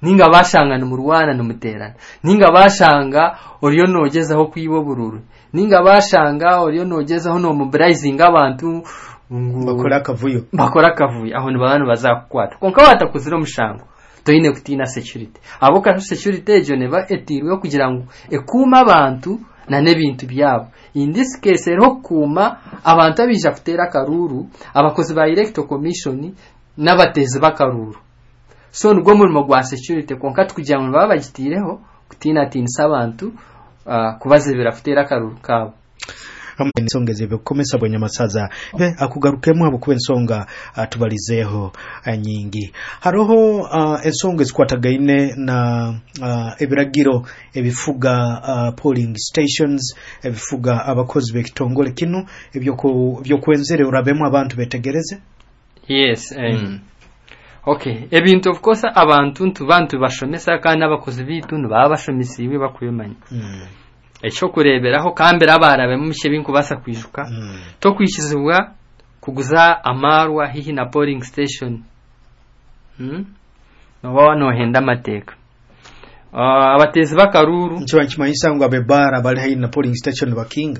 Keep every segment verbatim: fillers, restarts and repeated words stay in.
ninga bashanga numurwana numuterana ninga bashanga oriyo nogezaho kwibo bururu ninga bashanga oriyo nogezaho no mobilizing abantu bakora kavuyo bakora kavuyo aho n'abantu bazakukwata konka batakuzira mushango toine kutina security abo ka security ejo neba etirwe kugira ngo ekuma abantu na nebintu byabo in this case ero kuma abantu abija kutera karuru abakozi ba electoral commission n'abatezi bakaruru so nubwo muri gwa security konka tukugira ngo babagitireho kutina tinsa abantu uh, kubazebera kutera karuru kabo amene songeze bekomesa bonyamasaza be akugarukemo abo kubensonga atubalizeho uh, nyingi haroho uh, ensonga zikwatagaine na uh, ebiragiro ebifuga uh, polling stations ebifuga abakozi bekitongole kino ebyo ko byo kwenzere urabemo abantu betegereze. Yes um, mm. Okay ebintu of course abantu ntubantu bashomesa kandi abakozi bitu baba bashomisiwe bakuyemanya mm. Echo kureberaho kambera abarabe mu mishe binkubasa kwijuka mm. to kwishizibwa kuguza amarwa hihi na polling station hmm no wano henda mateka uh, abatezi bakaruru ncho nchimanyisa ngo abebara bali hihi na polling station bakinga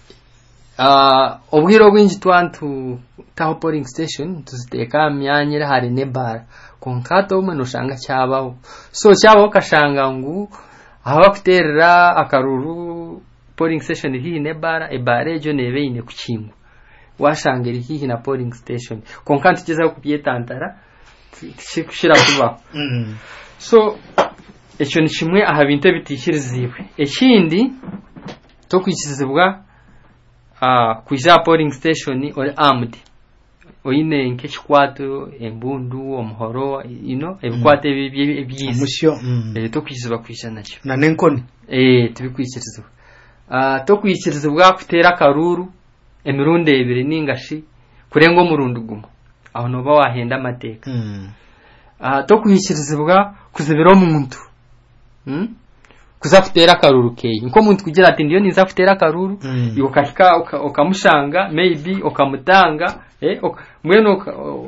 uh, obwiro bwinji twantu taho polling station tuziteka myanyira hari nebara konkato umwe no shanga cyabaho so cyabaho kashanga ngu aba kuterera akaruru polling station hihi nebara ebare jo nebeine kukingu washangera hihi na polling station konkanti kigeza kubyetantara kishira kuba mm. So echo ni kimwe aha bintu bitikiriziwe ekindi to kwikizibwa ah uh, kuja polling station or armed oine nke chikwatu embundu omuhoro you know ebikwate ebyisi eh to kwiziba kwishana cyo na nenkoni eh tubikwikirizwa ah to kwikirizwa kutera karuru emirundi ebiri ningashi kurengo murundi gumo aho no ba wahenda amateka mm. Ah to kwikirizwa kuzibira omuntu hm kuza kutera karuru keye nko muntu kugira ati ndiyo niza kutera karuru mm. yokashika okamushanga maybe okamutanga eh ok, mweno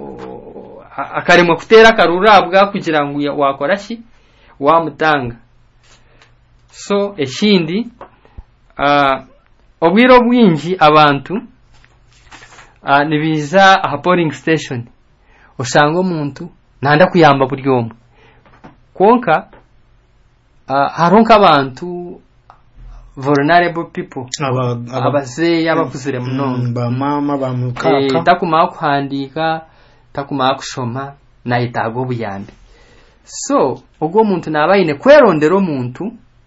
akarimo kutera karurabwa kugira ngo wakora shi wamutanga so ekindi uh, obwiro bwinji abantu uh, nibiza a polling station usanga umuntu nanda kuyamba buri omwe konka uh, haronka abantu vulnerable people abaze abakuzire muno ba mama ba mukaka eh takuma kuhandika takuma kushoma na itago buyambi so ogwo umuntu nabayine kwerondera umuntu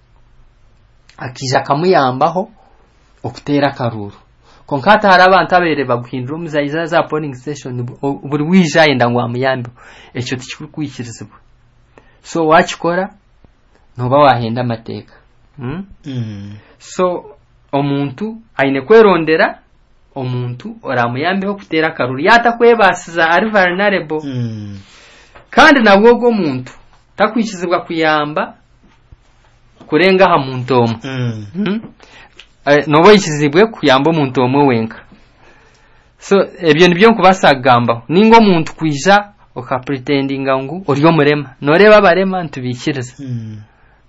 akija kamuyambaho okutera karuru konkata hari abantu abere baguhindura umuzayiza za polling station buri wijaye ndangwa amuyambi echo tikikwikirizibwa so wachikora noba wahenda amateka mm? Mm. So omuntu aine kwerondera omuntu oramuyambeho kutera karuru yatakwebasiza ari vulnerable mm. kandi nabwo go muntu takwikizibwa kuyamba kurenga ha muntu omwe mm. mm? eh, nobo ikizibwe kuyamba omuntu omwe wenka so ebyo nibyo nkubasagamba ningo muntu kwija oka pretendinga ngu oriyo murema noreba barema ntubikiriza mm.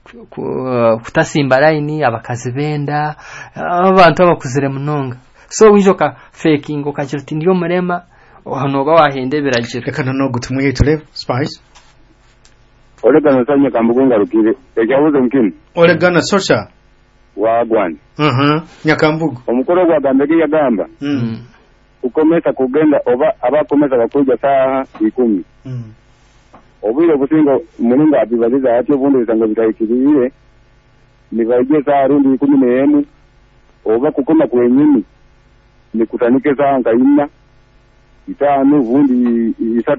kutasimba line abakazi benda abantu abakuzire munonga so wijoka faking okachirti ndiyo murema hano ba wahende biragira reka no gutumwe tule spice olegana sanya kambugunga rukire ejabuze mkini olegana sosha wagwan mhm nyakambugu omukoro gwa gambege yagamba mhm ukomesa kugenda oba abakomesa bakuja saa ikumi mhm obwire kusinga muninga abibaliza ati obundi bisango bitayikiriye nibaije saa rundi ikumi n'emu oba kukoma kwenyini nikutanike saa nkayina itanu ubundi